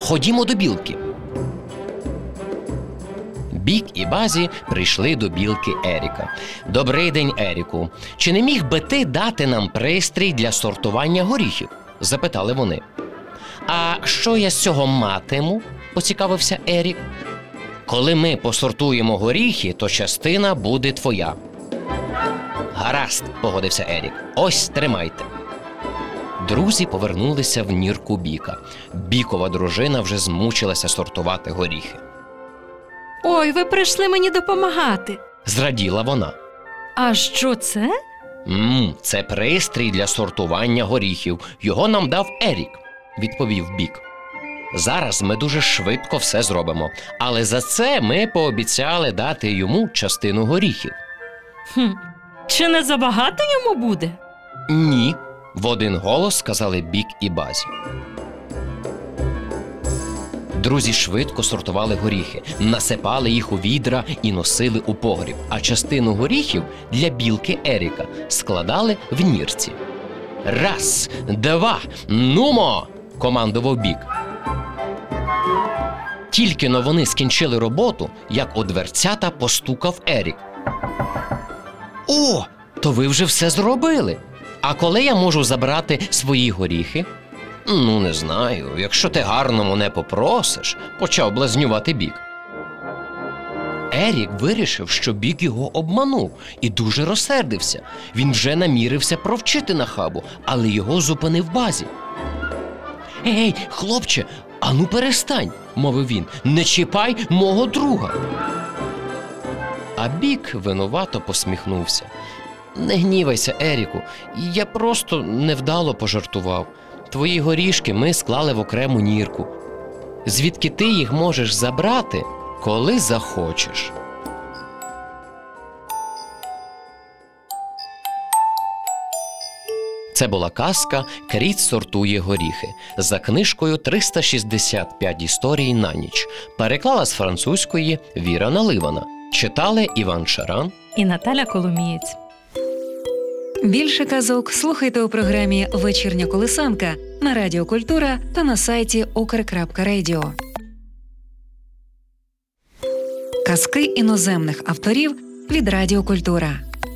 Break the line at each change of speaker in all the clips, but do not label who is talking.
Ходімо до білки. Бік і Базі прийшли до білки Еріка. «Добрий день, Еріку. Чи не міг би ти дати нам пристрій для сортування горіхів?» – запитали вони. «А що я з цього матиму?» – поцікавився Ерік. «Коли ми посортуємо горіхи, то частина буде твоя». «Гаразд», – погодився Ерік. «Ось, тримайте». Друзі повернулися в нірку Біка. Бікова дружина вже змучилася сортувати горіхи.
«Ой, ви прийшли мені допомагати!»
– зраділа вона.
«А що це?»
Це пристрій для сортування горіхів. Його нам дав Ерік», – відповів Бік. «Зараз ми дуже швидко все зробимо, але за це ми пообіцяли дати йому частину горіхів».
Чи не забагато йому буде?
«Ні», – в один голос сказали Бік і Базі. Друзі швидко сортували горіхи, насипали їх у відра і носили у погріб, а частину горіхів для білки Еріка складали в нірці. «Раз, два, нумо!» – командував Бік. Тільки-но вони скінчили роботу, як у дверцята постукав Ерік. «О, то ви вже все зробили! А коли я можу забрати свої горіхи?» Не знаю, якщо ти гарно мене попросиш», – почав блазнювати Бік. Ерік вирішив, що Бік його обманув, і дуже розсердився. Він вже намірився провчити нахабу, але його зупинив Базі. «Ей, хлопче, ану перестань», – мовив він, – «не чіпай мого друга». А Бік винувато посміхнувся. «Не гнівайся, Еріку, я просто невдало пожартував. Твої горішки ми склали в окрему нірку. Звідки ти їх можеш забрати, коли захочеш». Це була казка «Кріт сортує горіхи» за книжкою «365 історій на ніч». Переклала з французької Віра Наливана. Читали Іван Шаран
і Наталя Коломієць.
Більше казок слухайте у програмі «Вечірня колисанка» на Радіо Культура та на сайті ukr.radio. Казки іноземних авторів від Радіо Культура.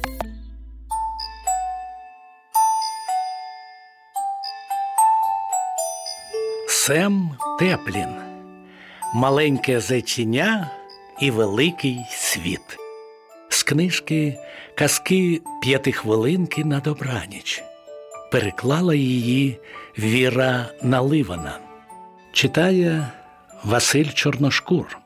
Сем Теплін. Маленьке зайченя і великий світ. З книжки «Казки п'ятихвилинки на добраніч». Переклала її Віра Наливана. Читає Василь Чорношкур.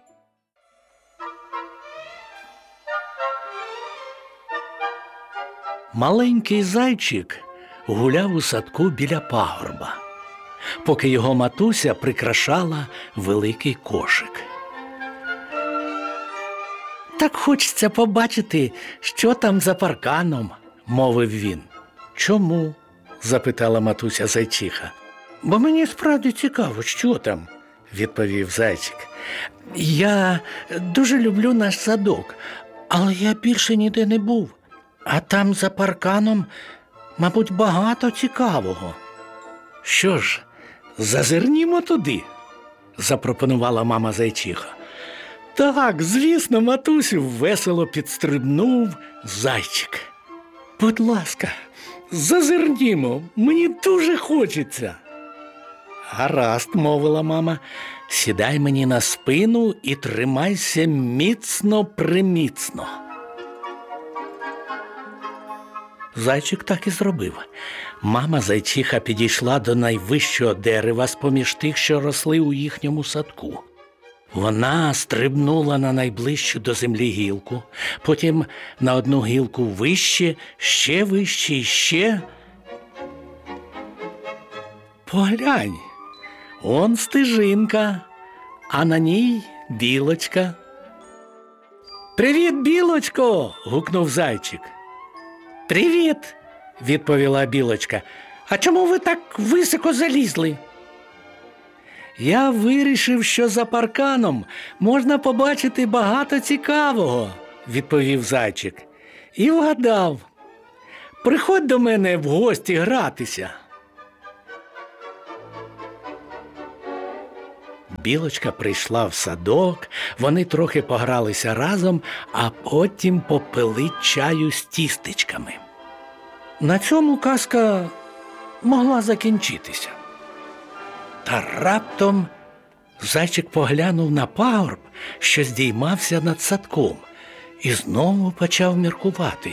Маленький зайчик гуляв у садку біля пагорба, поки його матуся прикрашала великий кошик. «Так хочеться побачити, що там за парканом», – мовив він. «Чому?» – запитала матуся зайчиха. «Бо мені справді цікаво, що там», – відповів зайчик. «Я дуже люблю наш садок, але я більше ніде не був. А там за парканом, мабуть, багато цікавого». «Що ж, зазирнімо туди», – запропонувала мама зайчиха. «Так, звісно, матусю», – весело підстрибнув зайчик. «Будь ласка, зазирнімо, мені дуже хочеться». «Гаразд», – мовила мама, – «сідай мені на спину і тримайся міцно-приміцно». Зайчик так і зробив. Мама зайчиха підійшла до найвищого дерева з-поміж тих, що росли у їхньому садку. Вона стрибнула на найближчу до землі гілку, потім на одну гілку вище, ще вище і ще. «Поглянь, он стежинка, а на ній білочка». «Привіт, білочко!» – гукнув зайчик. «Привіт!» – відповіла білочка. «А чому ви так високо залізли?» «Я вирішив, що за парканом можна побачити багато цікавого», – відповів зайчик. «І вгадав. Приходь до мене в гості гратися». Білочка прийшла в садок, вони трохи погралися разом, а потім попили чаю з тістечками. На цьому казка могла закінчитися. Та раптом зайчик поглянув на пагорб, що здіймався над садком, і знову почав міркувати.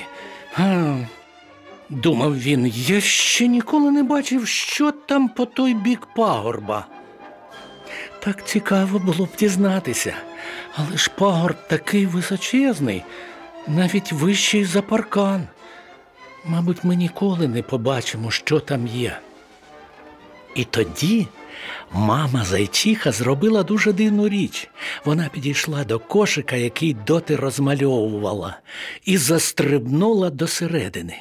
Думав він, я ще ніколи не бачив, що там по той бік пагорба. Так цікаво було б дізнатися, але ж пагорб такий височезний, навіть вищий за паркан. Мабуть, ми ніколи не побачимо, що там є. І тоді мама зайчиха зробила дуже дивну річ. Вона підійшла до кошика, який доти розмальовувала, і застрибнула досередини.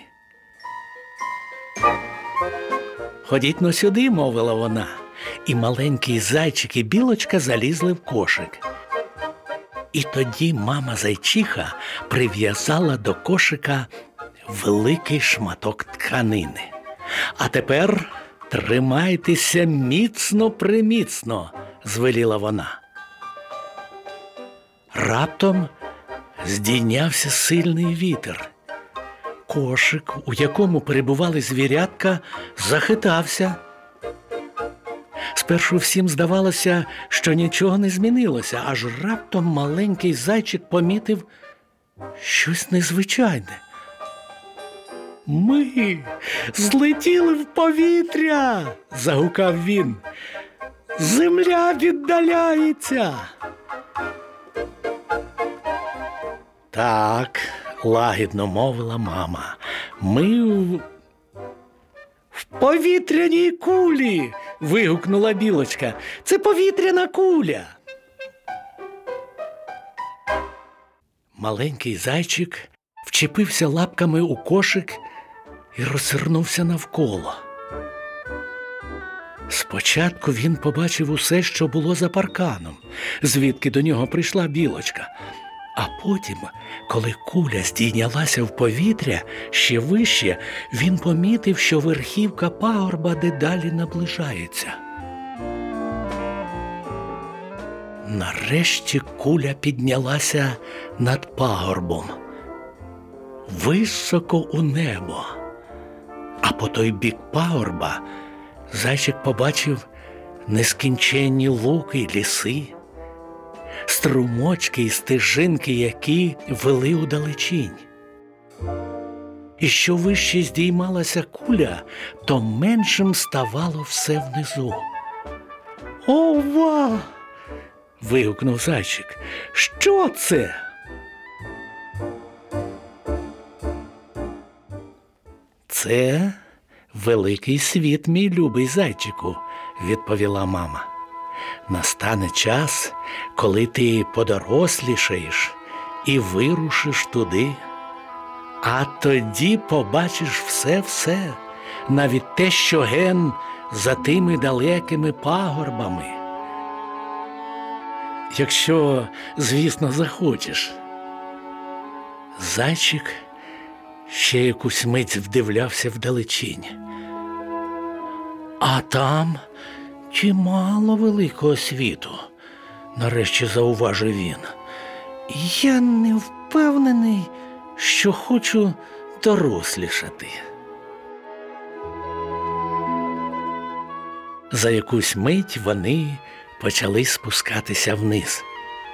«Ходіть-но сюди», – мовила вона, і маленький зайчик і білочка залізли в кошик. І тоді мама зайчиха прив'язала до кошика великий шматок тканини. «А тепер тримайтеся міцно-приміцно», – звеліла вона. Раптом здійнявся сильний вітер. Кошик, у якому перебували звірятка, захитався. Спершу всім здавалося, що нічого не змінилося, аж раптом маленький зайчик помітив щось незвичайне. «Ми злетіли в повітря!» – загукав він. «Земля віддаляється!» «Так», – лагідно мовила мама, – «ми в повітряній кулі!» – вигукнула білочка. «Це повітряна куля!» Маленький зайчик вчепився лапками у кошик і роззирнувся навколо. Спочатку він побачив усе, що було за парканом, звідки до нього прийшла білочка. А потім, коли куля здійнялася в повітря ще вище, він помітив, що верхівка пагорба дедалі наближається. Нарешті куля піднялася над пагорбом, високо у небо. А по той бік пагорба зайчик побачив нескінченні луки й ліси, струмочки і стежинки, які вели удалечінь. І що вище здіймалася куля, то меншим ставало все внизу. «Ова!» – вигукнув зайчик. «Що це?» «Це великий світ, мій любий зайчику», – відповіла мама. «Настане час, коли ти подорослішаєш і вирушиш туди, а тоді побачиш все-все, навіть те, що ген за тими далекими пагорбами. Якщо, звісно, захочеш». Зайчик ще якусь мить вдивлявся вдалечінь. «А там чимало великого світу», – нарешті зауважив він. «Я не впевнений, що хочу дорослішати». За якусь мить вони почали спускатися вниз.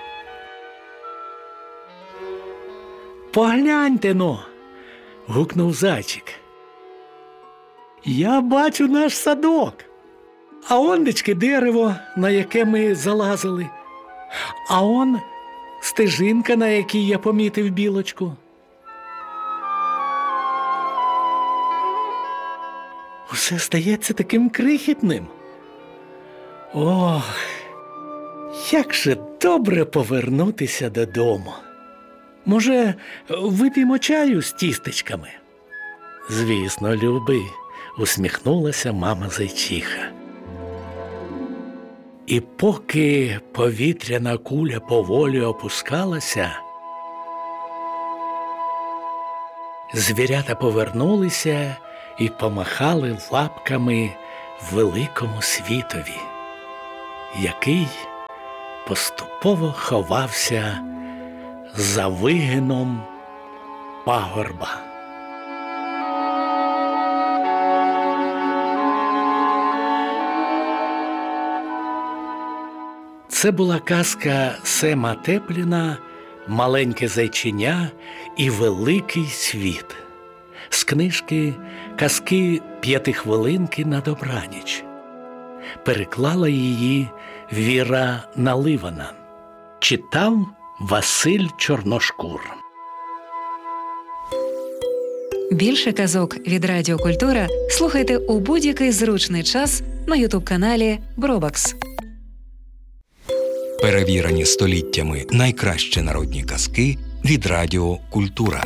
«Погляньте-но!» – гукнув зайчик. «Я бачу наш садок, а ондечки дерево, на яке ми залазили, а он стежинка, на якій я помітив білочку». Усе стається таким крихітним. Ох, як же добре повернутися додому. Може, вип'ємо чаю з тістечками? Звісно, любий, усміхнулася мама зайчиха. І поки повітряна куля поволі опускалася, звірята повернулися і помахали лапками великому світові, який поступово ховався за вигином пагорба. Це була казка Сема Тепліна «Маленьке зайченя і великий світ» з книжки «Казки П'ятихвилинки на добраніч». Переклала її Віра Наливана. Читав Василь Чорношкур.
Більше казок від Радіо Культура слухайте у будь-який зручний час на ютуб-каналі Бробакс.
Перевірені століттями найкращі народні казки від Радіо Культура.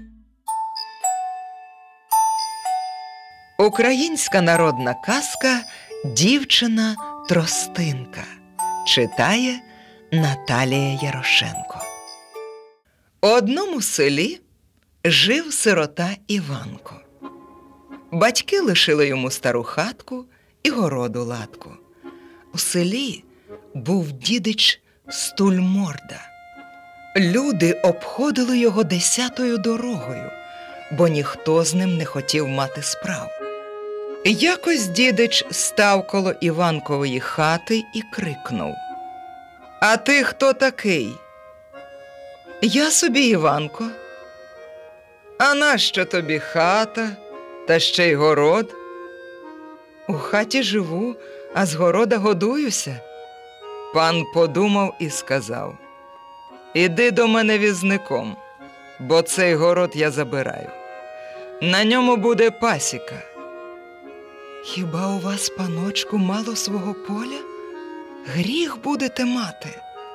Українська народна казка «Дівчина-тростинка». Читає Наталія Ярошенко. У одному селі жив сирота Іванко. Батьки лишили йому стару хатку і городу латку. У селі був дідич Стульморда. Люди обходили його 10-ю дорогою, бо ніхто з ним не хотів мати справ. Якось дідич став коло Іванкової хати і крикнув: «А ти хто такий?» «Я собі Іванко». «А нащо тобі хата, та ще й город?» «У хаті живу, а з города годуюся». Пан подумав і сказав: «Іди до мене візником, бо цей город я забираю. На ньому буде пасіка». «Хіба у вас, паночку, мало свого поля? Гріх будете мати».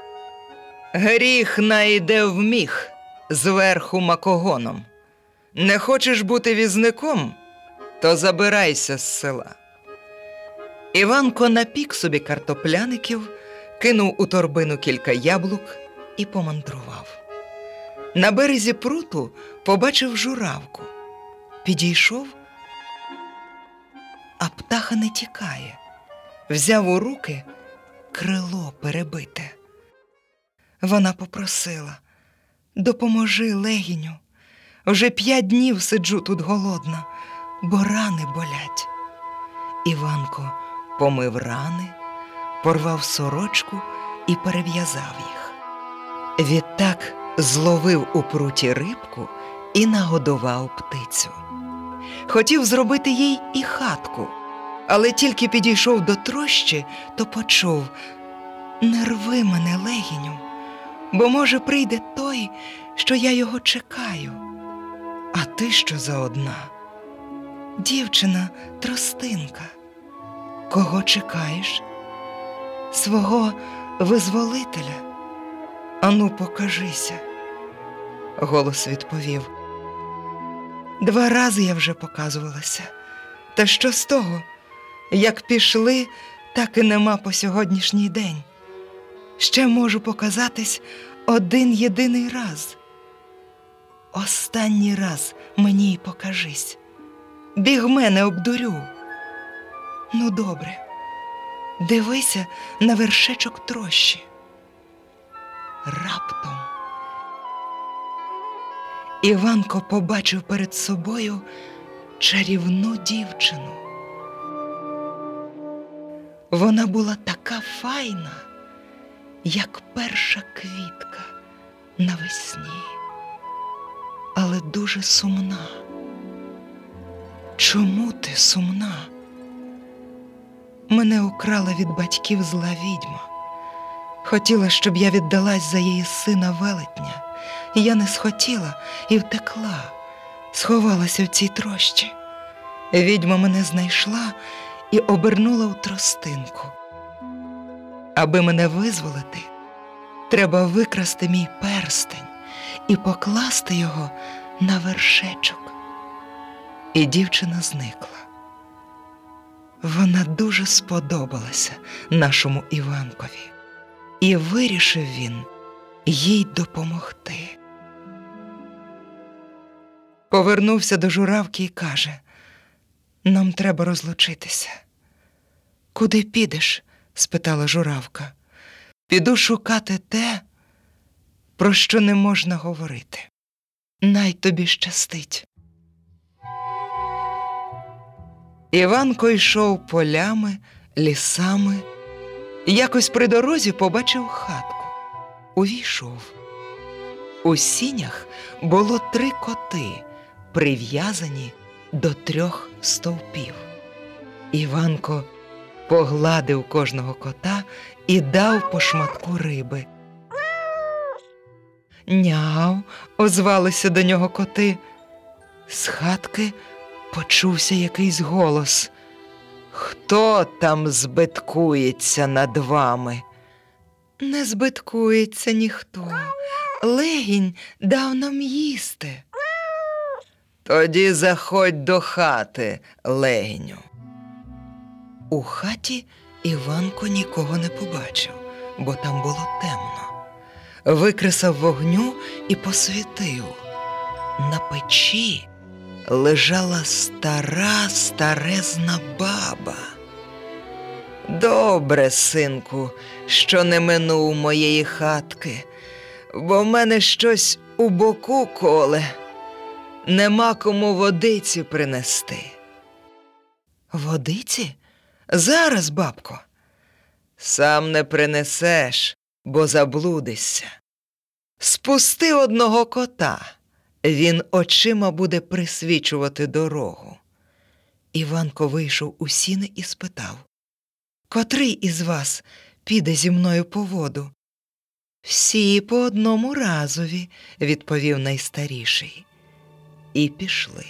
«Гріх найде в міх, зверху макогоном. Не хочеш бути візником, то забирайся з села». Іванко напік собі картопляників, кинув у торбину кілька яблук і помандрував. На березі пруту побачив журавку. Підійшов, а птаха не тікає. Взяв у руки крило перебите. Вона попросила: «Допоможи, легіню. Вже 5 днів сиджу тут голодна, бо рани болять». Іванко помив рани, порвав сорочку і перев'язав їх. Відтак зловив у пруті рибку і нагодував птицю. Хотів зробити їй і хатку, але тільки підійшов до трощі, то почув: «Не рви мене, легіню, бо, може, прийде той, що я його чекаю. А ти що за одна? Дівчина-тростинка. Кого чекаєш? Свого визволителя? Ану, покажися». Голос відповів: «2 рази я вже показувалася. Та що з того? Як пішли, так і нема по сьогоднішній день. Ще можу показатись 1 єдиний раз. Останній раз мені й покажись. Бігме, не обдурю». «Ну, добре, дивися на вершечок трощі». Раптом Іванко побачив перед собою чарівну дівчину. Вона була така файна, як перша квітка навесні, але дуже сумна. «Чому ти сумна?» «Мене украла від батьків зла відьма. Хотіла, щоб я віддалась за її сина велетня. Я не схотіла і втекла, сховалася в цій трощі. Відьма мене знайшла і обернула у тростинку. Аби мене визволити, треба викрасти мій перстень і покласти його на вершечок». І дівчина зникла. Вона дуже сподобалася нашому Іванкові, і вирішив він їй допомогти. Повернувся до журавки і каже: «Нам треба розлучитися». «Куди підеш?» – спитала журавка. Піду шукати те, про що не можна говорити. Най тобі щастить. Іванко йшов полями, лісами. Якось при дорозі побачив хатку. Увійшов. У сінях було 3 коти, прив'язані до 3 стовпів. Іванко погладив кожного кота і дав по шматку риби. «Няу!» – озвалися до нього коти. З хатки почувся якийсь голос. «Хто там збиткується над вами?» «Не збиткується ніхто. Легінь дав нам їсти». «Тоді заходь до хати, легіню». У хаті Іванко нікого не побачив, бо там було темно. Викресав вогню і посвітив. На печі лежала стара старезна баба. «Добре, синку, що не минув моєї хатки, бо в мене щось у боку коле. Нема кому водиці принести». «Водиці? Зараз, бабко». «Сам не принесеш, бо заблудишся. Спусти одного кота, він очима буде присвічувати дорогу». Іванко вийшов у сіни і спитав: «Котрий із вас піде зі мною по воду?» «Всі по одному разові», – відповів найстаріший. І пішли.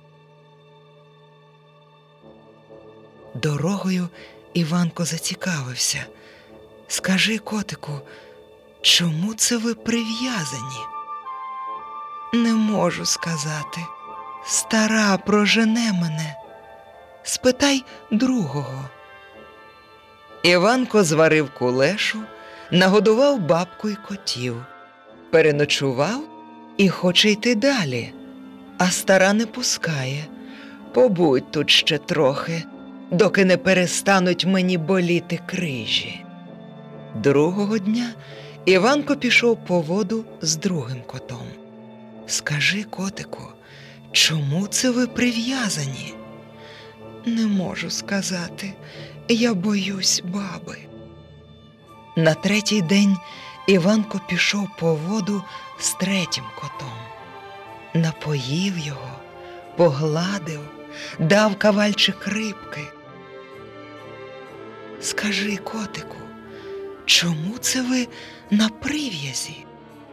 Дорогою Іванко зацікавився. «Скажи, котику, чому це ви прив'язані?» «Не можу сказати. Стара прожене мене. Спитай другого». Іванко зварив кулешу, нагодував бабку й котів, переночував і хоче йти далі, а стара не пускає. «Побудь тут ще трохи, доки не перестануть мені боліти крижі». Другого дня Іванко пішов по воду з другим котом. «Скажи, котику, чому це ви прив'язані?» «Не можу сказати. Я боюсь баби». На третій день Іванко пішов по воду з третім котом. Напоїв його, погладив, дав кавальчик рибки. «Скажи, котику, чому це ви на прив'язі?»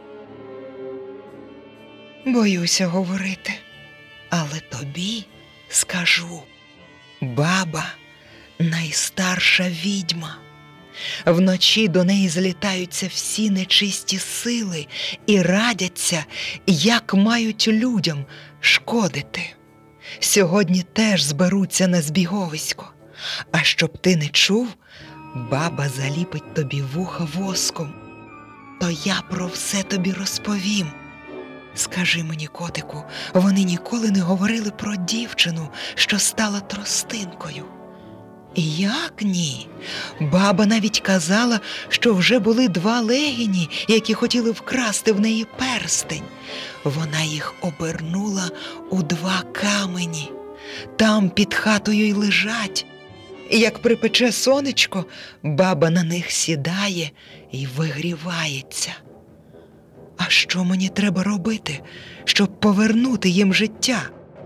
«Боюся говорити, але тобі скажу. Баба – найстарша відьма. Вночі до неї злітаються всі нечисті сили і радяться, як мають людям шкодити. Сьогодні теж зберуться на збіговисько. А щоб ти не чув, баба заліпить тобі вуха воском. То я про все тобі розповім. Скажи мені, котику, вони ніколи не говорили про дівчину, що стала тростинкою?» «Як ні? Баба навіть казала, що вже були 2 легіні, які хотіли вкрасти в неї перстень. Вона їх обернула у 2 камені. Там під хатою й лежать. І як припече сонечко, баба на них сідає і вигрівається. А що мені треба робити, щоб повернути їм життя?»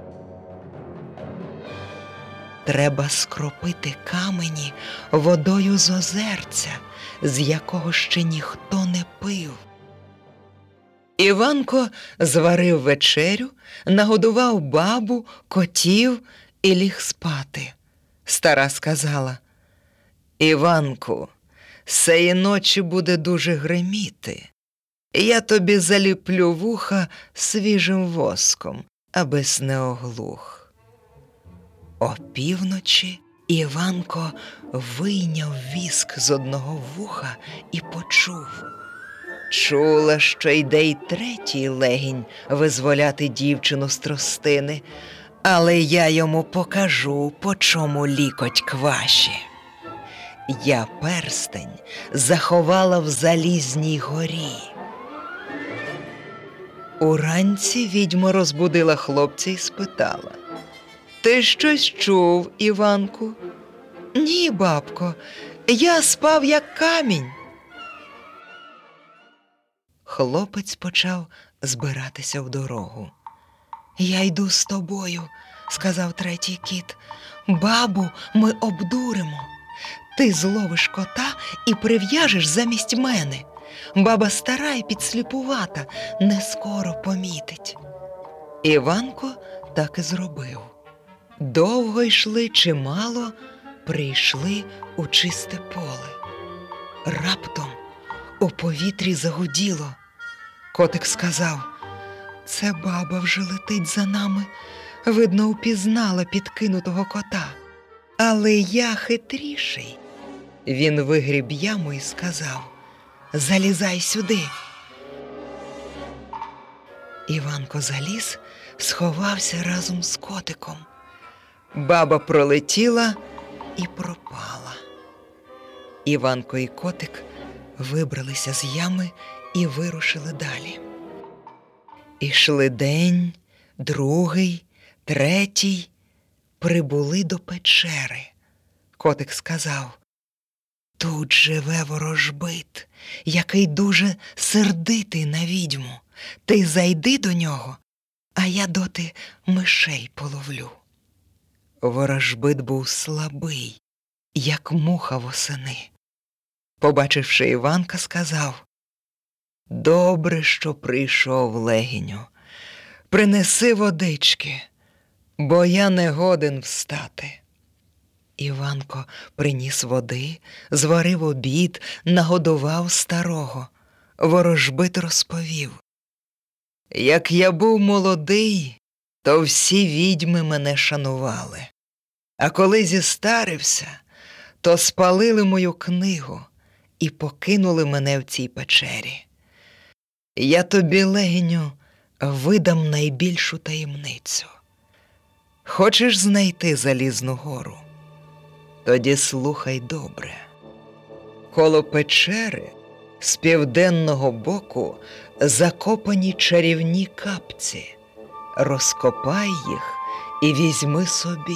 «Треба скропити камені водою з озерця, з якого ще ніхто не пив». Іванко зварив вечерю, нагодував бабу, котів і ліг спати. Стара сказала: «Іванку, сеї ночі буде дуже гриміти. Я тобі заліплю вуха свіжим воском, абис не оглух». Опівночі Іванко вийняв віск з одного вуха і почув. Чула, що йде й третій легінь визволяти дівчину з тростини, але я йому покажу, по чому лікоть кваші. Я перстень заховала в залізній горі. Уранці відьма розбудила хлопця і спитала: «Ти щось чув, Іванку?» «Ні, бабко, я спав як камінь». Хлопець почав збиратися в дорогу. «Я йду з тобою», – сказав третій кіт. «Бабу ми обдуримо. Ти зловиш кота і прив'яжеш замість мене. Баба стара і підсліпувата, не скоро помітить». Іванко так і зробив. Довго йшли чимало, прийшли у чисте поле. Раптом у повітрі загуділо. Котик сказав: «Це баба вже летить за нами. Видно, упізнала підкинутого кота. Але я хитріший». Він вигріб яму і сказав: «Залізай сюди». Іванко заліз, сховався разом з котиком. Баба пролетіла і пропала. Іванко і котик вибралися з ями і вирушили далі. Ішли день, другий, третій, прибули до печери. Котик сказав: «Тут живе ворожбит, який дуже сердитий на відьму. Ти зайди до нього, а я доти мишей половлю». Ворожбит був слабий, як муха восени. Побачивши Іванка, сказав: «Добре, що прийшов, легіню. Принеси водички, бо я не годен встати». Іванко приніс води, зварив обід, нагодував старого. Ворожбит розповів: «Як я був молодий, то всі відьми мене шанували. А коли зістарився, то спалили мою книгу і покинули мене в цій печері. Я тобі, легіню, видам найбільшу таємницю. Хочеш знайти Залізну гору? Тоді слухай добре. Коло печери з південного боку закопані чарівні капці. Розкопай їх і візьми собі.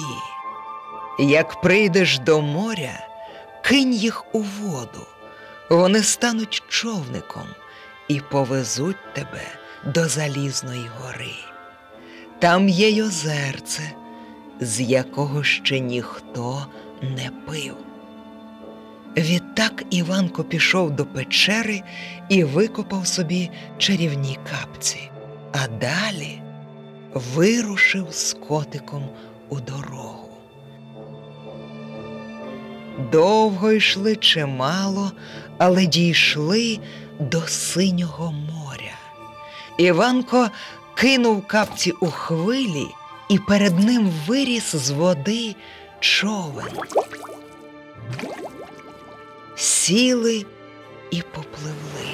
Як прийдеш до моря, кинь їх у воду. Вони стануть човником і повезуть тебе до Залізної гори. Там є й озерце, з якого ще ніхто не пив». Відтак Іванко пішов до печери і викопав собі чарівні капці, а далі вирушив з котиком у дорогу. Довго йшли чимало, але дійшли до Синього моря. Іванко кинув капці у хвилі, і перед ним виріс з води човен. Сіли і попливли.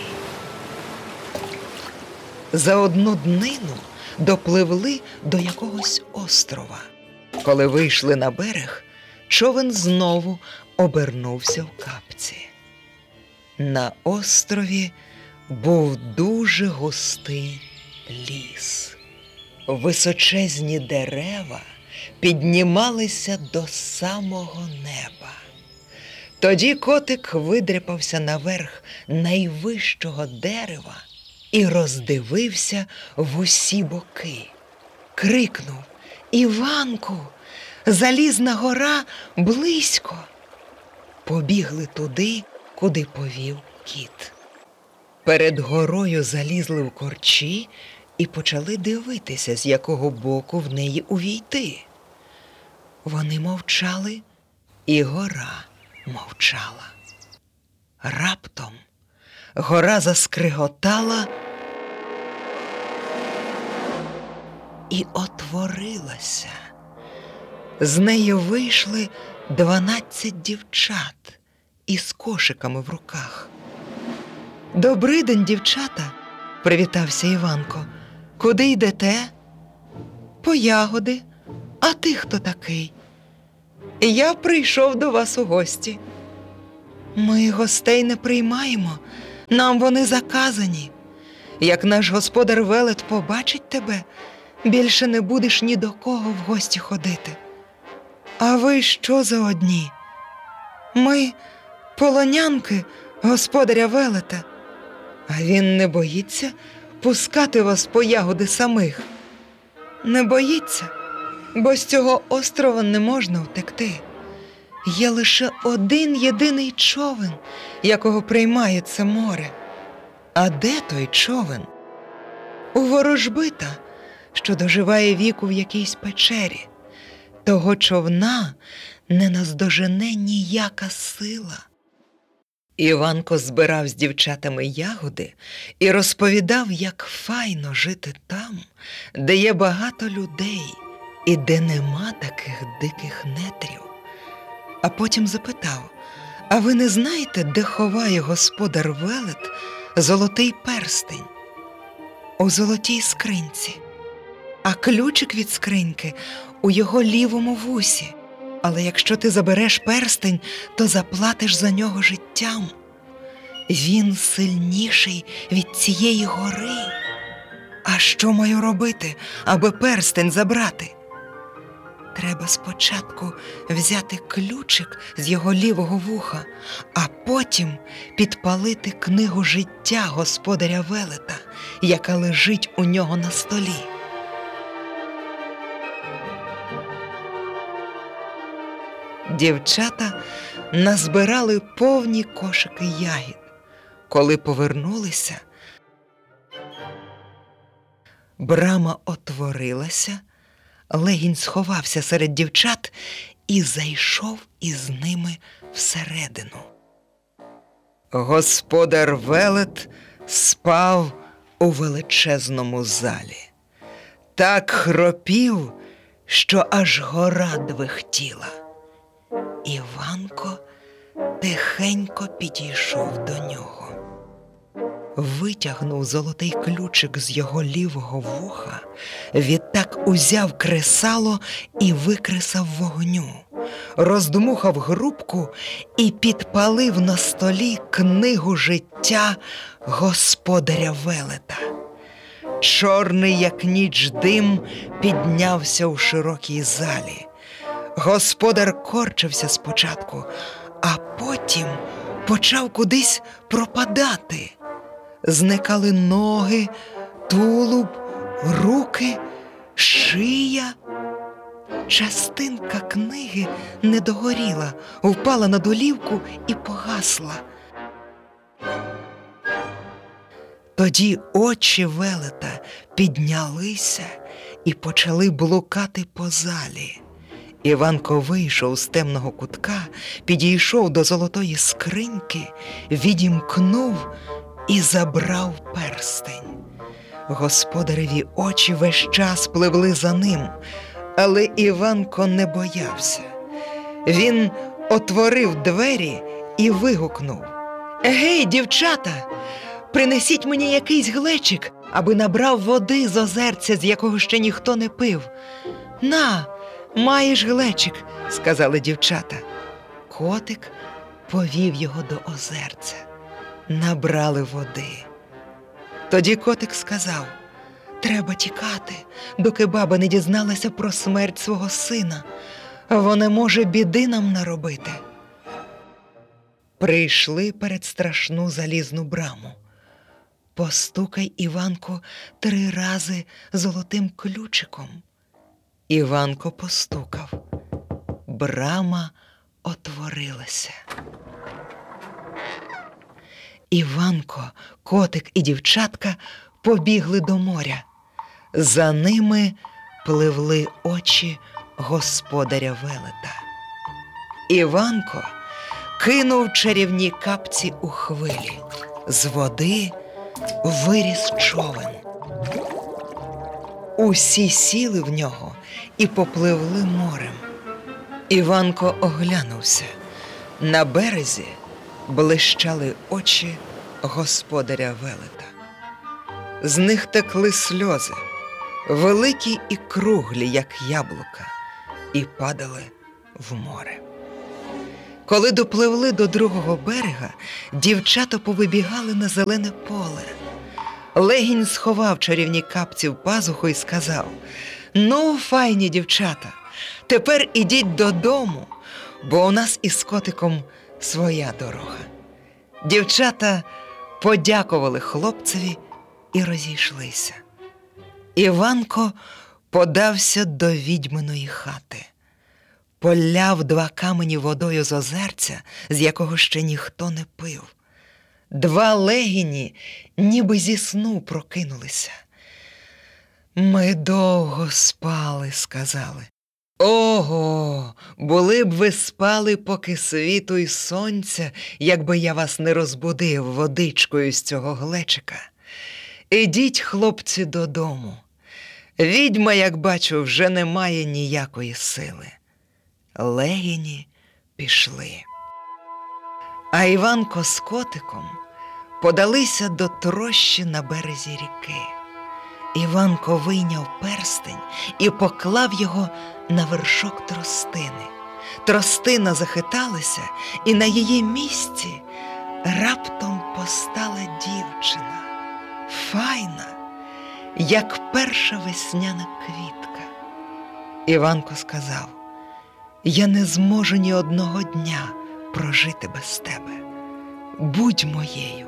За одну днину допливли до якогось острова. Коли вийшли на берег, човен знову обернувся в капці. На острові був дуже густий ліс. Височезні дерева піднімалися до самого неба. Тоді котик видряпався наверх найвищого дерева і роздивився в усі боки. Крикнув: «Іванку, Залізна гора близько!» Побігли туди, куди повів кіт. Перед горою залізли в корчі і почали дивитися, з якого боку в неї увійти. Вони мовчали, і гора мовчала. Раптом гора заскриготала і отворилася. З нею вийшли 12 дівчат із кошиками в руках. «Добрий день, дівчата!» – привітався Іванко. «Куди йдете?» «По ягоди. А ти хто такий?» «Я прийшов до вас у гості». Ми гостей не приймаємо, нам вони заказані. Як наш господар Велет побачить тебе, більше не будеш ні до кого в гості ходити. А ви що за одні? Ми полонянки господаря Велета, а він не боїться пускати вас по ягоди самих. Не боїться, бо з цього острова не можна втекти. Є лише один єдиний човен, якого приймає це море. А де той човен? У ворожбита, що доживає віку в якійсь печері. Того човна не наздожене ніяка сила. Іванко збирав з дівчатами ягоди і розповідав, як файно жити там, де є багато людей і де нема таких диких нетрів. А потім запитав: а ви не знаєте, де ховає господар Велет золотий перстень? У золотій скриньці. А ключик від скриньки у його лівому вусі. Але якщо ти забереш перстень, то заплатиш за нього життям. Він сильніший від цієї гори. А що маю робити, аби перстень забрати? Треба спочатку взяти ключик з його лівого вуха, а потім підпалити книгу життя господаря Велета, яка лежить у нього на столі. Дівчата назбирали повні кошики ягід. Коли повернулися, брама отворилася, легінь сховався серед дівчат і зайшов із ними всередину. Господар Велет спав у величезному залі. Так хропів, що аж гора двихтіла. Іванко тихенько підійшов до нього. Витягнув золотий ключик з його лівого вуха, відтак узяв кресало і викресав вогню, роздмухав грубку і підпалив на столі книгу життя господаря Велета. Чорний, як ніч, дим піднявся у широкій залі. Господар корчився спочатку, а потім почав кудись пропадати. Зникали ноги, тулуб, руки, шия. Частинка книги не догоріла, впала на долівку і погасла. Тоді очі Велета піднялися і почали блукати по залі. Іванко вийшов з темного кутка, підійшов до золотої скриньки, відімкнув і забрав перстень. Господареві очі весь час пливли за ним, але Іванко не боявся. Він отворив двері і вигукнув: «Егей, дівчата, принесіть мені якийсь глечик, аби набрав води з озерця, з якого ще ніхто не пив». «На, маєш глечик», – сказали дівчата. Котик повів його до озерця. Набрали води. Тоді котик сказав: «Треба тікати, доки баба не дізналася про смерть свого сина. Вона може біди нам наробити». Прийшли перед страшну залізну браму. «Постукай, Іванко, 3 рази золотим ключиком». Іванко постукав. Брама отворилася. Іванко, котик і дівчатка побігли до моря. За ними пливли очі господаря Велета. Іванко кинув чарівні капці у хвилі. З води виріс човен. Усі сіли в нього і попливли морем. Іванко оглянувся. На березі блищали очі господаря Велета. З них текли сльози, великі і круглі, як яблука, і падали в море. Коли допливли до другого берега, дівчата повибігали на зелене поле. Легінь сховав чарівні капці в пазуху і сказав: «Ну, файні дівчата, тепер ідіть додому, бо у нас із котиком своя дорога». Дівчата подякували хлопцеві і розійшлися. Іванко подався до відьминої хати. Поляв 2 камені водою з озерця, з якого ще ніхто не пив. 2 легіні ніби зі сну прокинулися. «Ми довго спали», – сказали. «Ого, були б ви спали, поки світу й сонця, якби я вас не розбудив водичкою з цього глечика. Ідіть, хлопці, додому. Відьма, як бачу, вже не має ніякої сили». Легіні пішли. А Іванко з котиком подалися до трощі на березі ріки. Іванко вийняв перстень і поклав його на вершок тростини. Тростина захиталася, і на її місці раптом постала дівчина. Файна, як перша весняна квітка. Іванко сказав: «Я не зможу ні одного дня прожити без тебе. Будь моєю».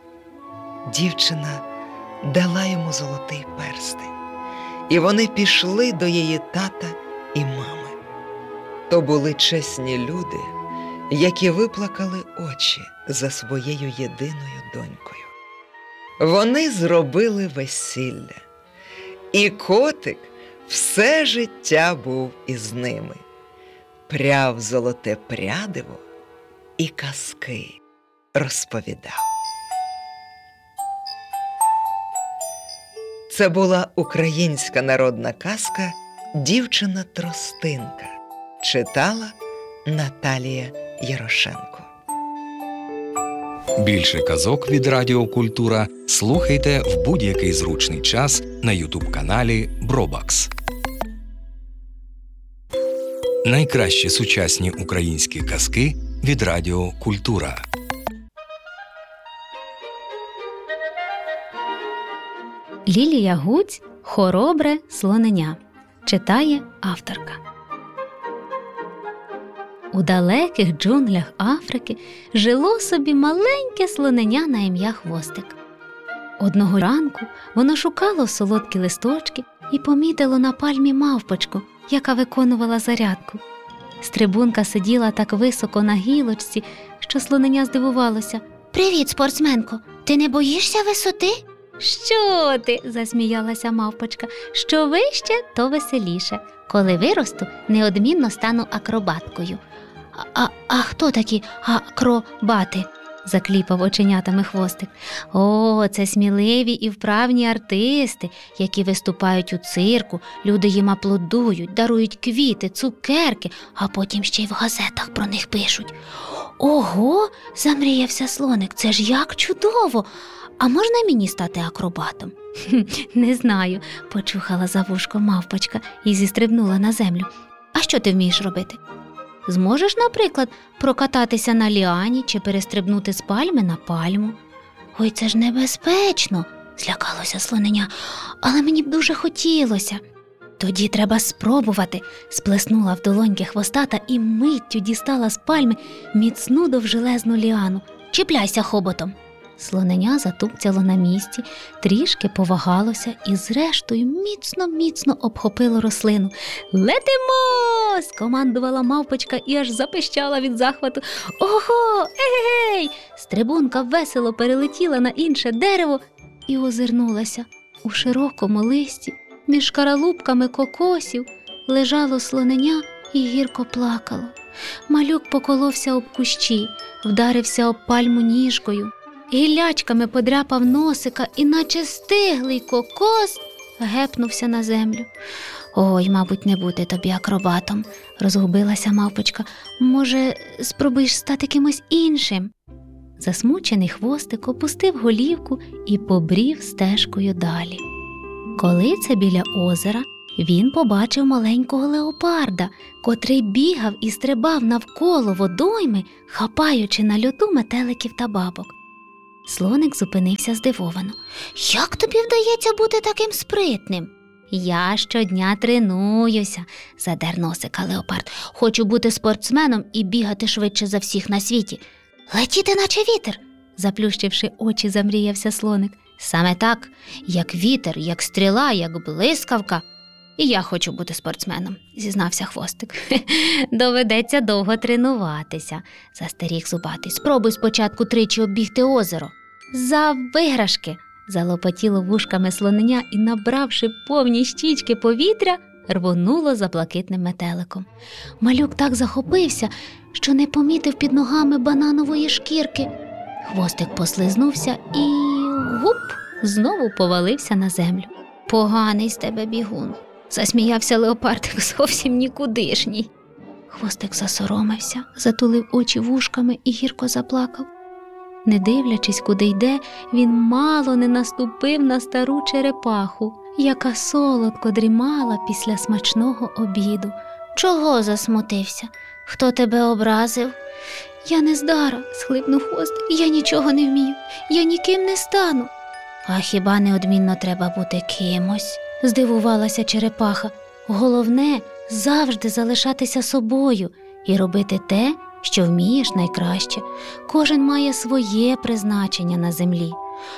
Дівчина дала йому золотий перстень, і вони пішли до її тата і мами. То були чесні люди, які виплакали очі за своєю єдиною донькою. Вони зробили весілля, і котик все життя був із ними. Пряв золоте прядиво і казки розповідав. Це була українська народна казка «Дівчина-тростинка». Читала Наталія Ярошенко.
Більше казок від Радіо Культура слухайте в будь-який зручний час на ютуб-каналі Бробакс. Найкращі сучасні українські казки від Радіо Культура.
Лілія Гуць «Хоробре слоненя». Читає авторка. У далеких джунглях Африки жило собі маленьке слоненя на ім'я Хвостик. Одного ранку воно шукало солодкі листочки і помітило на пальмі мавпочку, яка виконувала зарядку. Стрибунка сиділа так високо на гілочці, що слоненя здивувалося. «Привіт, спортсменко! Ти не боїшся висоти?» «Що ти?» – засміялася мавпочка. «Що вище, то веселіше. Коли виросту, неодмінно стану акробаткою». А хто такі акробати?» – закліпав оченятами Хвостик. «О, це сміливі і вправні артисти, які виступають у цирку, люди їм аплодують, дарують квіти, цукерки, а потім ще й в газетах про них пишуть». «Ого!» – замріявся слоник. «Це ж як чудово! А можна мені стати акробатом?» «Не знаю», – почухала за вушко мавпочка і зістрибнула на землю. «А що ти вмієш робити?» «Зможеш, наприклад, прокататися на ліані чи перестрибнути з пальми на пальму?» «Ой, це ж небезпечно!» – злякалося слоненя. «Але мені б дуже хотілося». «Тоді треба спробувати», – сплеснула в долоньки хвостата і миттю дістала з пальми міцну довжелезну ліану. «Чіпляйся хоботом». Слоненя затупцяло на місці, трішки повагалося і зрештою міцно-міцно обхопило рослину. «Летимо!» – скомандувала мавпочка і аж запищала від захвату. «Ого! Егегей!» Стрибунка весело перелетіла на інше дерево і озирнулася. У широкому листі, між шкаралупками кокосів, лежало слоненя і гірко плакало. Малюк поколовся об кущі, вдарився об пальму ніжкою, гіллячками подряпав носика і, наче стиглий кокос, гепнувся на землю. «Ой, мабуть, не бути тобі акробатом», – розгубилася мавпочка. «Може, спробуєш стати кимось іншим?» Засмучений Хвостик опустив голівку і побрів стежкою далі. Коли це біля озера він побачив маленького леопарда, котрий бігав і стрибав навколо водойми, хапаючи на льоту метеликів та бабок. Слоник зупинився здивовано. «Як тобі вдається бути таким спритним?» «Я щодня тренуюся», – задер носика леопард. «Хочу бути спортсменом і бігати швидше за всіх на світі». «Летіти, наче вітер», – заплющивши очі, замріявся слоник. «Саме так, як вітер, як стріла, як блискавка. І я хочу бути спортсменом», – зізнався хвостик. «Доведеться довго тренуватися», – застеріг зубатий. «Спробуй спочатку 3 оббігти озеро». «За виграшки», – залопотіло вушками слоненя і, набравши повні щічки повітря, рвонуло за блакитним метеликом. Малюк так захопився, що не помітив під ногами бананової шкірки. Хвостик послизнувся і гуп, знову повалився на землю. «Поганий з тебе бігун», – засміявся леопардик, зовсім нікудишній. Хвостик засоромився, затулив очі вушками і гірко заплакав. Не дивлячись, куди йде, він мало не наступив на стару черепаху, яка солодко дрімала після смачного обіду. «Чого засмутився? Хто тебе образив?» «Я нездара», – схлипнув хвостик. «Я нічого не вмію, я ніким не стану». «А хіба неодмінно треба бути кимось?» – здивувалася черепаха. «Головне – завжди залишатися собою і робити те, що вмієш найкраще. Кожен має своє призначення на землі».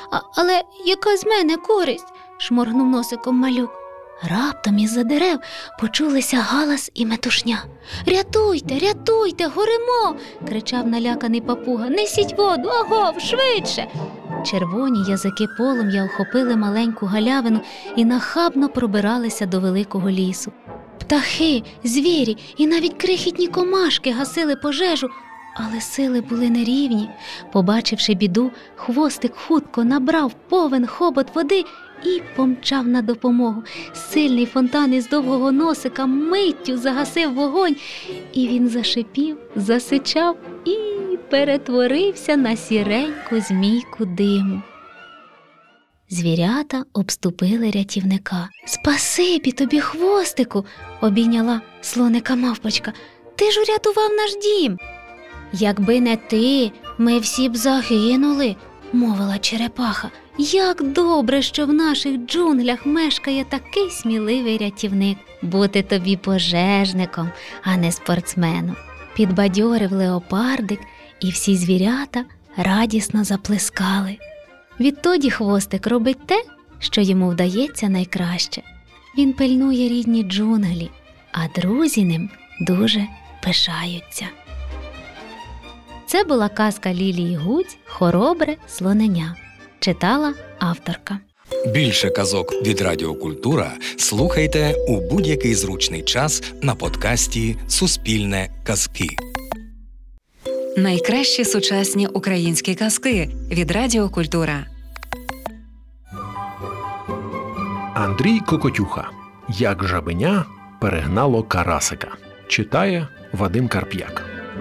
Але яка з мене користь?» – шморгнув носиком малюк. Раптом із-за дерев почулися галас і метушня. «Рятуйте, рятуйте, горимо!» – кричав наляканий папуга. «Несіть воду, агов, швидше!» Червоні язики полум'я охопили маленьку галявину і нахабно пробиралися до великого лісу. Птахи, звірі і навіть крихітні комашки гасили пожежу, але сили були нерівні. Побачивши біду, хвостик хутко набрав повен хобот води і помчав на допомогу. Сильний фонтан із довгого носика миттю загасив вогонь, і він зашипів, засичав і перетворився на сіреньку змійку диму. Звірята обступили рятівника. «Спасибі тобі, хвостику!» – обійняла слоника мавпочка. «Ти ж урятував наш дім!» «Якби не ти, ми всі б загинули!» – мовила черепаха. «Як добре, що в наших джунглях мешкає такий сміливий рятівник! Бути тобі пожежником, а не спортсменом!» Підбадьорив леопардик, і всі звірята радісно заплескали. Відтоді хвостик робить те, що йому вдається найкраще. Він пильнує рідні джунглі, а друзі ним дуже пишаються. Це була казка Лілії Гудзь «Хоробре слоненя». Читала авторка.
Більше казок від Радіо Культура слухайте у будь-який зручний час на подкасті «Суспільне казки».
Найкращі сучасні українські казки від Радіо Культура.
Андрій Кокотюха. Як жабеня перегнало карасика. Читає Вадим Карп'як.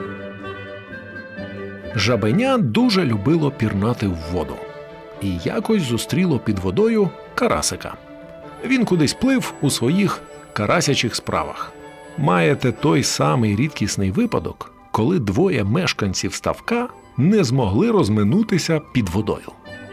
Жабеня дуже любило пірнати в воду. І якось зустріло під водою карасика. Він кудись плив у своїх карасячих справах. Маєте той самий рідкісний випадок, коли двоє мешканців ставка не змогли розминутися під водою.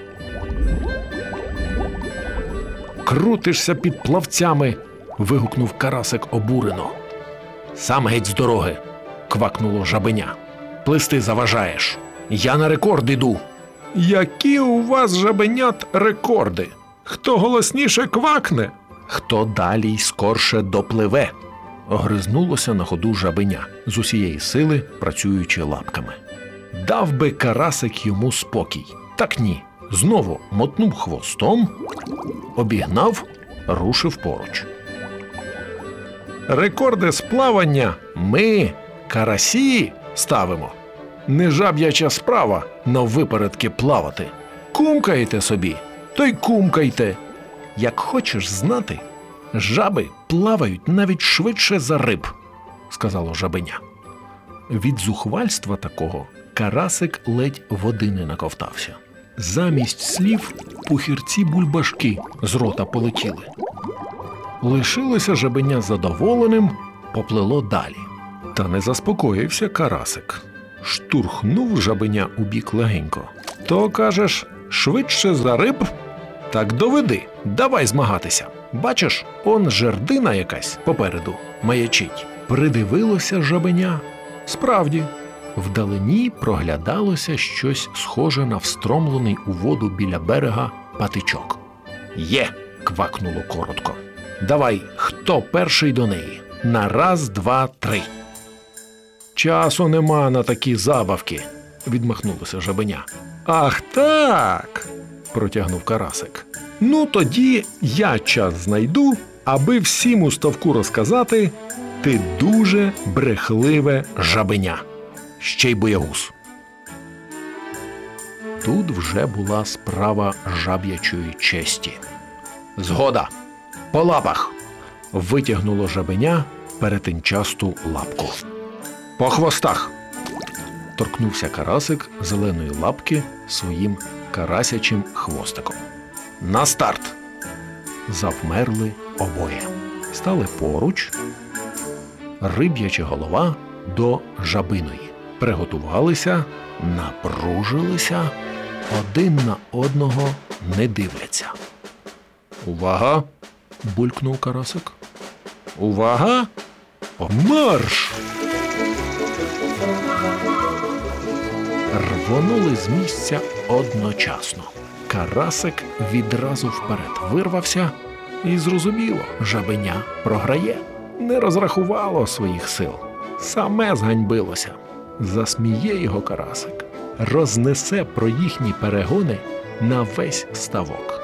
«Крутишся під плавцями!» – вигукнув карасик обурено. «Сам геть з дороги!» – квакнуло жабеня. «Плисти заважаєш! Я на рекорд іду!» «Які у вас, жабенят, рекорди? Хто голосніше квакне, хто далі й скорше допливе!» Огризнулося на ходу жабеня, з усієї сили працюючи лапками. Дав би карасик йому спокій. Так ні. Знову мотнув хвостом, обігнав, рушив поруч. «Рекорди з плавання ми, карасі, ставимо. Не жаб'яча справа наввипередки плавати. Кумкаєте собі, то й кумкайте. Як хочеш знати, жаби плавають навіть швидше за риб», – сказало жабеня. Від зухвальства такого карасик ледь води не наковтався. Замість слів пухірці-бульбашки з рота полетіли. Лишилося жабеня задоволеним, поплило далі. Та не заспокоївся карасик. Штурхнув жабеня у бік легенько. То, кажеш, швидше за риб? Так доведи, давай змагатися. Бачиш, он жердина якась попереду маячить. Придивилося жабеня. Справді, вдалині проглядалося щось схоже на встромлений у воду біля берега патичок. «Є!» – квакнуло коротко. «Давай, хто перший до неї? На раз, два, три!» «Часу нема на такі забавки!» – відмахнулося жабеня. «Ах так!» – протягнув карасик. «Ну тоді я час знайду, аби всім у ставку розказати, ти дуже брехливе жабеня. Ще й боягуз!» Тут вже була справа жаб'ячої честі. «Згода! По лапах!» – витягнуло жабеня перетинчасту лапку. «По хвостах!» – торкнувся карасик зеленої лапки своїм карасячим хвостиком. «На старт!» Завмерли обоє. Стали поруч, риб'яча голова до жабиної. Приготувалися, напружилися, один на одного не дивляться. «Увага!» – булькнув карасик. «Увага! Марш!» Рвонули з місця одночасно. Карасик відразу вперед вирвався і, зрозуміло, жабеня програє. Не розрахувало своїх сил. Саме зганьбилося. Засміє його карасик. Рознесе про їхні перегони на весь ставок.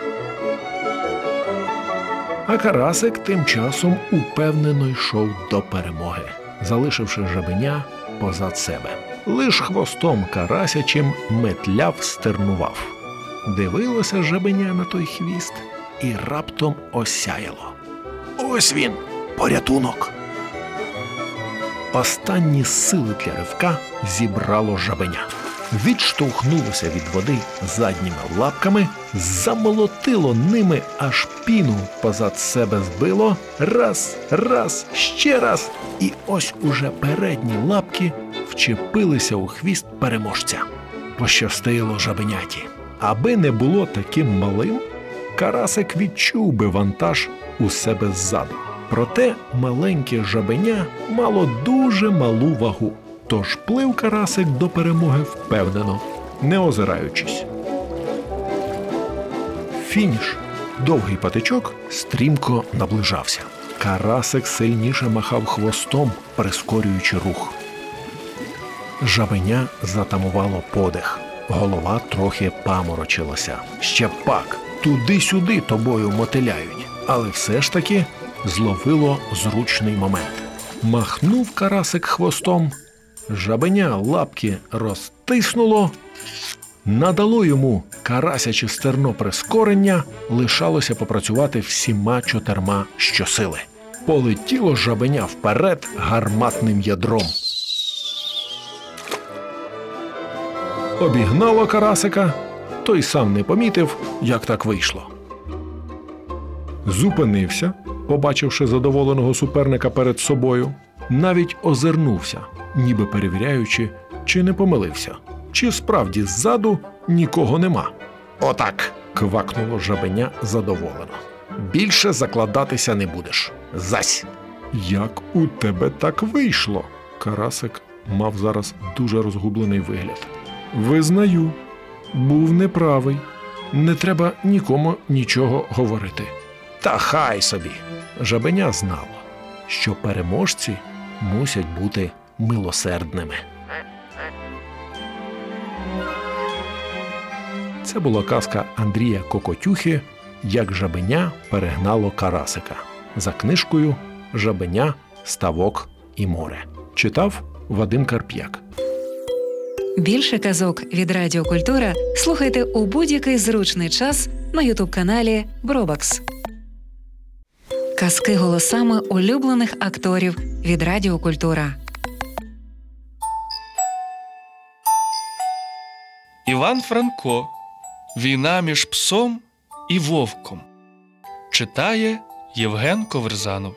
А карасик тим часом упевнено йшов до перемоги, залишивши жабеня позад себе. Лиш хвостом карасячим метляв стернував. Дивилося жабеня на той хвіст і раптом осяяло. Ось він, порятунок! Останні сили для ривка зібрало жабеня. Відштовхнулося від води задніми лапками, замолотило ними, аж піну позад себе збило. Раз, ще раз. І ось уже передні лапки вчепилися у хвіст переможця. Пощастило жабеняті. Аби не було таким малим, карасик відчув би вантаж у себе ззаду. Проте маленьке жабеня мало дуже малу вагу. Тож плив карасик до перемоги впевнено, не озираючись. Фініш. Довгий патичок стрімко наближався. Карасик сильніше махав хвостом, прискорюючи рух. Жабеня затамувало подих. Голова трохи паморочилася. Ще пак, туди-сюди тобою мотиляють. Але все ж таки зловило зручний момент. Махнув карасик хвостом, жабеня лапки розтиснуло, надало йому карасяче стерно прискорення, лишалося попрацювати всіма 4 щосили. Полетіло жабеня вперед гарматним ядром. Обігнало карасика, той сам не помітив, як так вийшло. Зупинився, побачивши задоволеного суперника перед собою, навіть озирнувся, ніби перевіряючи, чи не помилився, чи справді ззаду нікого нема. «Отак!» – квакнуло жабеня задоволено. «Більше закладатися не будеш. Зась!» «Як у тебе так вийшло?» Карасик мав зараз дуже розгублений вигляд. «Визнаю, був неправий. Не треба нікому нічого говорити». «Та хай собі!» Жабеня знало, що переможці мусять бути милосердними. Це була казка Андрія Кокотюхи «Як жабеня перегнало карасика» за книжкою «Жабеня, ставок і море». Читав Вадим Карп'як.
Більше казок від Радіо Культура слухайте у будь-який зручний час на ютуб-каналі Бробакс. Казки голосами улюблених акторів від Радіо Культура.
Іван Франко. Війна між псом і вовком. Читає Євген Коверзанов.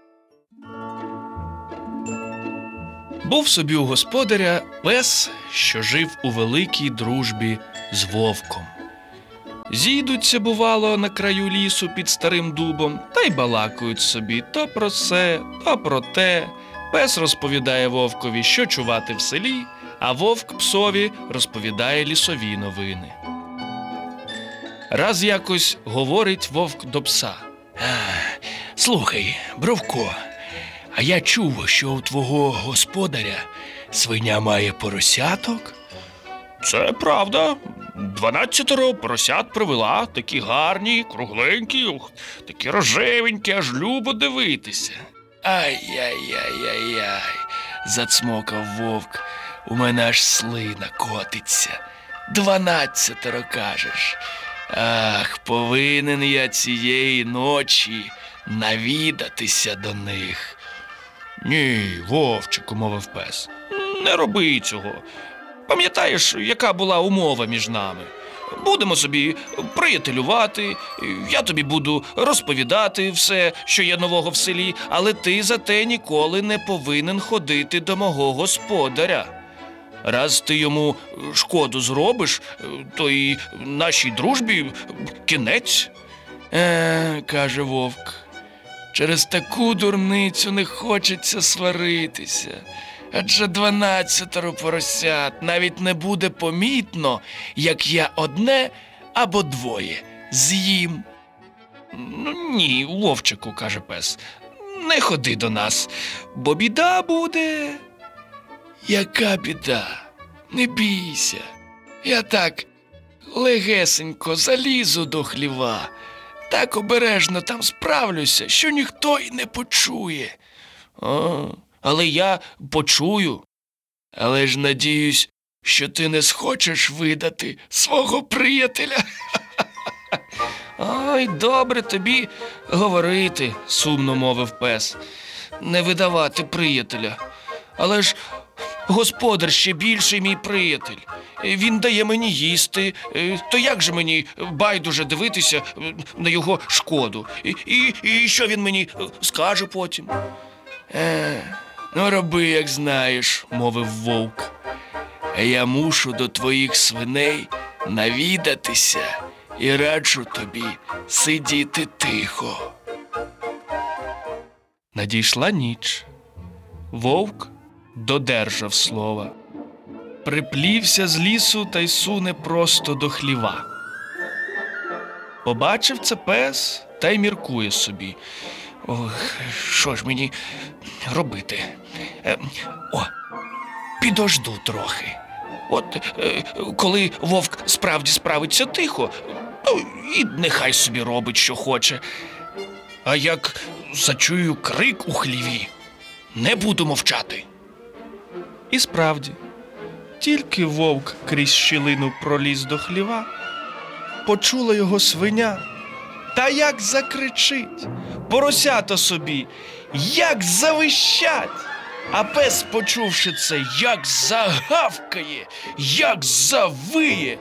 Був собі у господаря пес, що жив у великій дружбі з вовком. Зійдуться, бувало, на краю лісу під старим дубом, та й балакають собі то про се, то про те. Пес розповідає вовкові, що чувати в селі, а вовк псові розповідає лісові новини. Раз якось говорить вовк до пса:
Слухай, Бровко, а я чув, що у твого господаря свиня має поросяток?
Це правда. 12 поросят привела, такі гарні, кругленькі, такі рожевенькі, аж любо дивитися.
Ай-яй-яй-яй-яй, зацмокав вовк, у мене аж слина котиться. 12, кажеш. Ах, повинен я цієї ночі навідатися до них.
Ні, вовчику, мовив пес, не роби цього. Пам'ятаєш, яка була умова між нами? Будемо собі приятелювати, я тобі буду розповідати все, що є нового в селі, але ти зате ніколи не повинен ходити до мого господаря. Раз ти йому шкоду зробиш, то і нашій дружбі кінець.
Каже вовк, через таку дурницю не хочеться сваритися. Адже 12 поросят навіть не буде помітно, як я одне або двоє з'їм.
Ні, вовчику, каже пес, не ходи до нас, бо біда буде.
Яка біда? Не бійся. Я так легесенько залізу до хліва, так обережно там справлюся, що ніхто й не почує.
Але я почую.
Але ж надіюсь, що ти не схочеш видати свого приятеля.
Ой, добре тобі говорити, сумно мовив пес. Не видавати приятеля. Але ж господар ще більший мій приятель. Він дає мені їсти. То як же мені байдуже дивитися на його шкоду? І що він мені скаже потім?
Ну, роби, як знаєш, мовив вовк. А я мушу до твоїх свиней навідатися і раджу тобі сидіти тихо.
Надійшла ніч. Вовк додержав слова. Приплівся з лісу та й суне просто до хліва. Побачив це пес та й міркує собі. Ох, що ж мені робити? Підожду трохи. Коли вовк справді справиться тихо, і нехай собі робить, що хоче. А як зачую крик у хліві, не буду мовчати. І справді, тільки вовк крізь щілину проліз до хліва, почула його свиня, та як закричить, поросята собі, як завищать. А пес, почувши це, як загавкає, як завиє.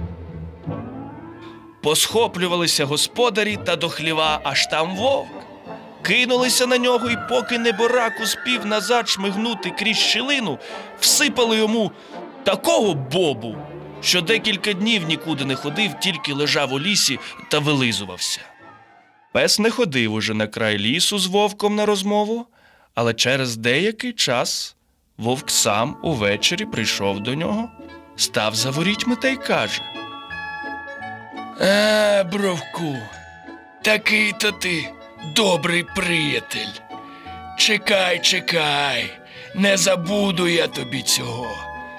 Посхоплювалися господарі та до хліва, аж там вовк. Кинулися на нього, і поки неборак успів назад шмигнути крізь щілину, всипали йому такого бобу, що декілька днів нікуди не ходив, тільки лежав у лісі та вилизувався. Пес не ходив уже на край лісу з вовком на розмову, але через деякий час вовк сам увечері прийшов до нього, став за ворітьми та й каже:
Бровку, такий-то ти добрий приятель. Чекай, не забуду я тобі цього.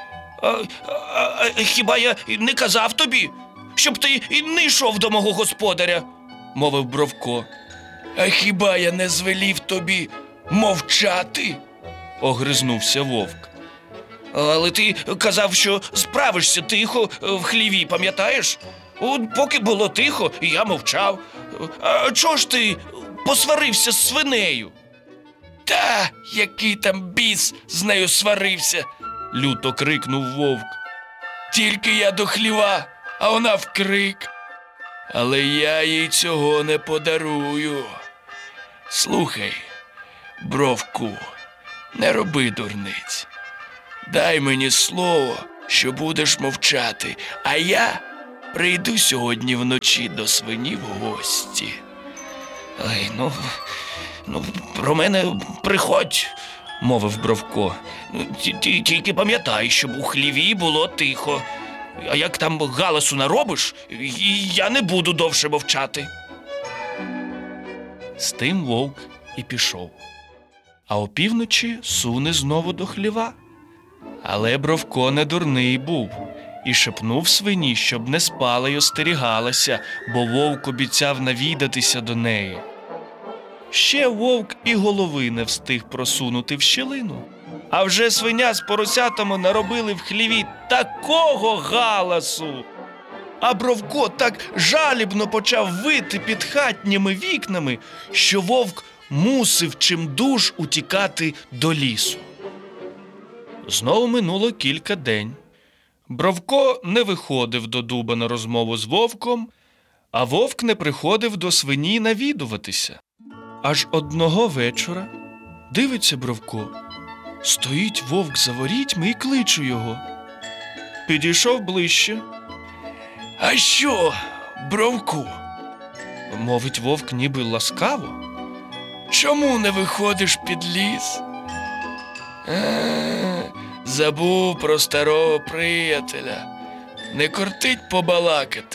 Хіба я не казав тобі, щоб ти і не йшов до мого господаря? Мовив Бровко.
А хіба я не звелів тобі мовчати?
Огризнувся вовк. Але ти казав, що справишся тихо в хліві, пам'ятаєш? Поки було тихо, я мовчав. А чого ж ти посварився з свинею?
Та, який там біс з нею сварився,
люто крикнув вовк.
Тільки я до хліва, а вона вкрик. Але я їй цього не подарую. Слухай, Бровку, не роби дурниць. Дай мені слово, що будеш мовчати, а я прийду сьогодні вночі до свині в гості.
Ой, ну, про мене приходь, мовив Бровко. Тільки пам'ятай, щоб у хліві було тихо. А як там галасу наробиш, я не буду довше мовчати. З тим вовк і пішов. А опівночі суне знову до хліва. Але Бровко не дурний був і шепнув свині, щоб не спала й остерігалася, бо вовк обіцяв навідатися до неї. Ще вовк і голови не встиг просунути в щілину, а вже свиня з поросятами наробили в хліві такого галасу. А Бровко так жалібно почав вити під хатніми вікнами, що вовк мусив чимдуж утікати до лісу. Знову минуло кілька день. Бровко не виходив до дуба на розмову з вовком, а вовк не приходив до свині навідуватися. Аж одного вечора дивиться Бровко. Стоїть вовк за ворітьми і кличе його. Підійшов ближче.
А що, Бровку,
Мовить вовк ніби ласкаво.
чому не виходиш під ліс? Забув про старого приятеля. Не кортить побалакати.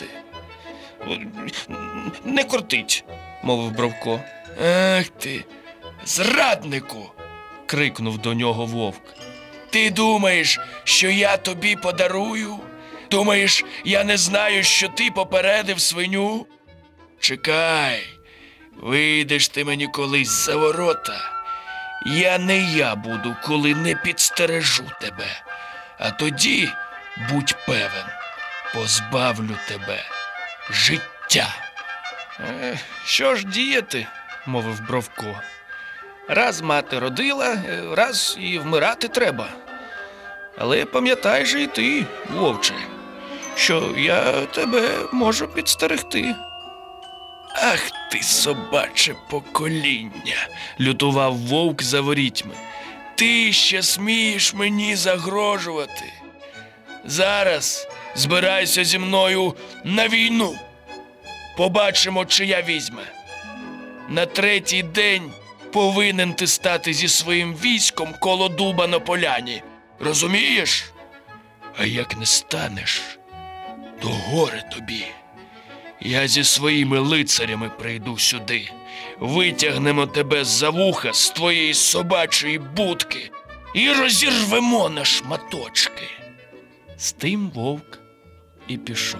Не кортить, мовив Бровко.
Ах ти, зраднику!
Крикнув до нього вовк.
Ти думаєш, що я тобі подарую? Думаєш, я не знаю, що ти попередив свиню? Чекай, вийдеш ти мені колись за ворота. Я буду, коли не підстережу тебе. А тоді, будь певен, позбавлю тебе життя.
Що ж діяти, мовив Бровко. Раз мати родила, раз і вмирати треба. Але пам'ятай же і ти, вовче, що я тебе можу підстерегти.
Ах ти, собаче покоління, лютував вовк за ворітьми. Ти ще смієш мені загрожувати. Зараз збирайся зі мною на війну. Побачимо, чия візьме. На третій день повинен ти стати зі своїм військом коло дуба на поляні. Розумієш? А як не станеш, то горе тобі. Я зі своїми лицарями прийду сюди. Витягнемо тебе з-за вуха з твоєї собачої будки і розірвемо на шматочки.
З тим вовк і пішов.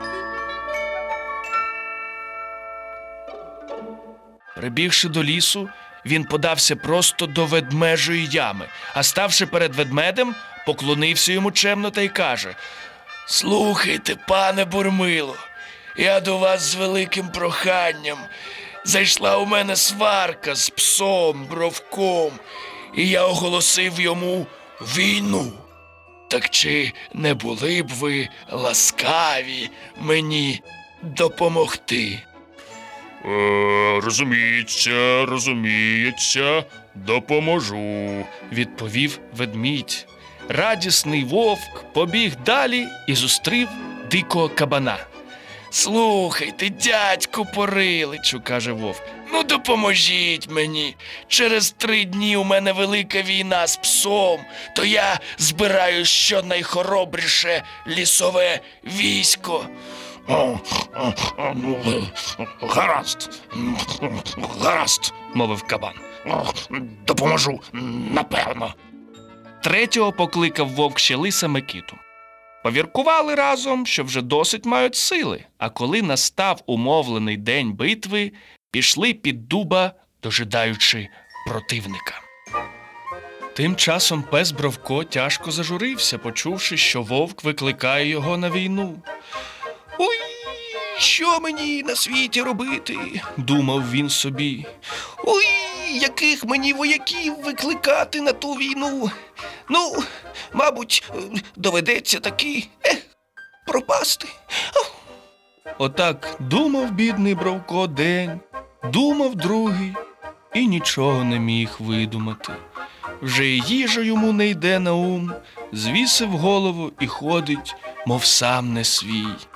Прибігши до лісу, він подався просто до ведмежої ями, а ставши перед ведмедем, поклонився йому чемно та й каже:
«Слухайте, пане Бурмило, я до вас з великим проханням. Зайшла у мене сварка з псом Бровком, і я оголосив йому війну. Так чи не були б ви ласкаві мені допомогти?»
Розуміється, допоможу, відповів ведмідь. Радісний вовк побіг далі і зустрів дикого кабана.
«Слухайте, дядьку Пориличу, – каже вовк, – ну допоможіть мені. Через 3 дні у мене велика війна з псом, то я збираю щонайхоробріше лісове військо».
Гаразд, мовив кабан. Допоможу, напевно. Третього покликав вовк ще лиса Микиту. Повіркували разом, що вже досить мають сили, а коли настав умовлений день битви, пішли під дуба, дожидаючи противника. Тим часом пес Бровко тяжко зажурився, почувши, що вовк викликає його на війну. «Ой, що мені на світі робити?» – думав він собі. «Ой, яких мені вояків викликати на ту війну? Ну, мабуть, доведеться таки пропасти». Отак думав бідний Бровко день, думав другий, і нічого не міг видумати. Вже й їжа йому не йде на ум, звісив голову і ходить, мов сам не свій.